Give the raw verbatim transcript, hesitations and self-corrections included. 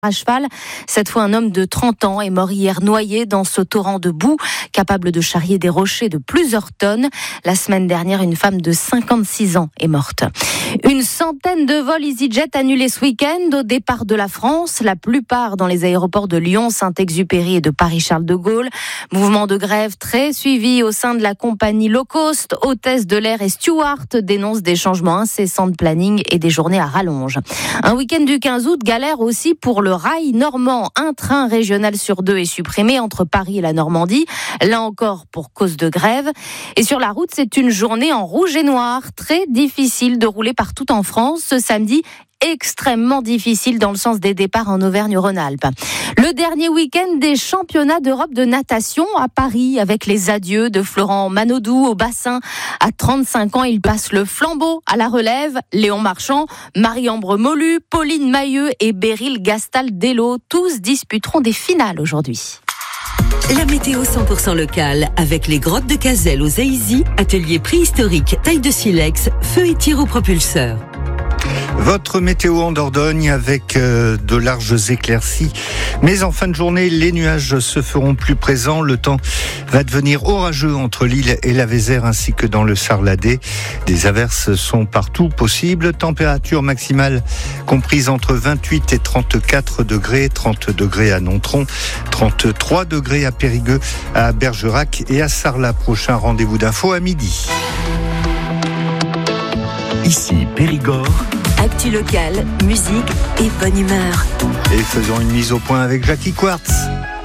À cheval. Cette fois, un homme de trente ans est mort hier noyé dans ce torrent de boue, capable de charrier des rochers de plusieurs tonnes. La semaine dernière, une femme de cinquante-six ans est morte. Une centaine de vols EasyJet annulés ce week-end au départ de la France, la plupart dans les aéroports de Lyon, Saint-Exupéry et de Paris-Charles de Gaulle. Mouvement de grève très suivi au sein de la compagnie low cost. Hôtesse de l'air et steward dénoncent des changements incessants de planning et des journées à rallonge. Un week-end du quinze août, galère aussi pour le rail normand. Un train régional sur deux est supprimé entre Paris et la Normandie, là encore pour cause de grève. Et sur la route, c'est une journée en rouge et noir. Très difficile de rouler partout en France ce samedi. Extrêmement difficile dans le sens des départs en Auvergne-Rhône-Alpes. Le dernier week-end des championnats d'Europe de natation à Paris avec les adieux de Florent Manodou au bassin. À trente-cinq ans, il passe le flambeau à la relève. Léon Marchand, Marie-Ambre Molu, Pauline Mailleux et Beryl Gastaldello, tous disputeront des finales aujourd'hui. La météo cent pour cent locale avec les grottes de Cazel aux Aïsy, atelier préhistorique, taille de silex, feu et tir au propulseur. Votre météo en Dordogne avec euh, de larges éclaircies. Mais en fin de journée, les nuages se feront plus présents. Le temps va devenir orageux entre l'île et la Vézère ainsi que dans le Sarladais. Des averses sont partout possibles. Température maximale comprise entre vingt-huit et trente-quatre degrés. trente degrés à Nontron, trente-trois degrés à Périgueux, à Bergerac et à Sarlat. Prochain rendez-vous d'info à midi. Ici Périgord. Actu locale, musique et bonne humeur. Et faisons une mise au point avec Jackie Quartz.